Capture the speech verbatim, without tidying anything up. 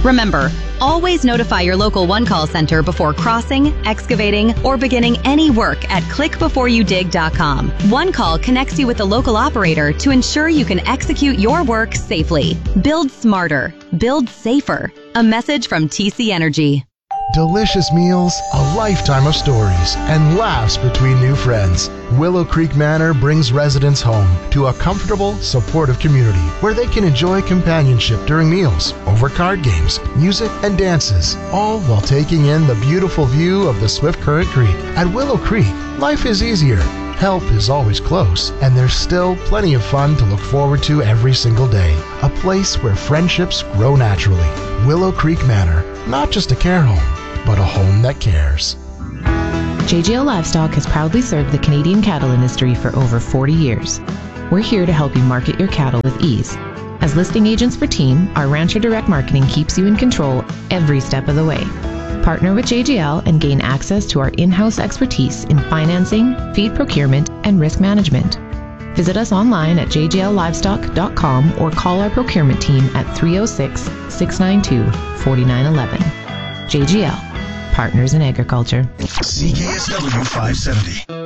Remember, always notify your local One Call Center before crossing, excavating, or beginning any work at click before you dig dot com. One Call connects you with the local operator to ensure you can execute your work safely. Build smarter. Build safer. A message from T C Energy. Delicious meals, a lifetime of stories, and laughs between new friends. Willow Creek Manor brings residents home to a comfortable, supportive community where they can enjoy companionship during meals, over card games, music, and dances, all while taking in the beautiful view of the Swift Current Creek. At Willow Creek, life is easier. Help is always close, and there's still plenty of fun to look forward to every single day. A place where friendships grow naturally. Willow Creek Manor, not just a care home, but a home that cares. J G L Livestock has proudly served the Canadian cattle industry for over forty years. We're here to help you market your cattle with ease. As listing agents for Team, our Rancher Direct Marketing keeps you in control every step of the way. Partner with J G L and gain access to our in-house expertise in financing, feed procurement, and risk management. Visit us online at j g l livestock dot com or call our procurement team at three oh six, six nine two, four nine one one. J G L, Partners in Agriculture. C K S W five seventy.